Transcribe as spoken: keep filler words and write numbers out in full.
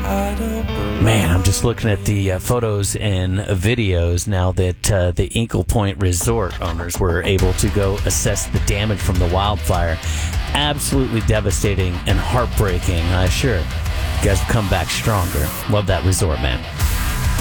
Man, I'm just looking at the uh, photos and videos now that uh, the Inkle Point Resort owners were able to go assess the damage from the wildfire. Absolutely devastating and heartbreaking. I uh, sure you guys will come back stronger. Love that resort, man.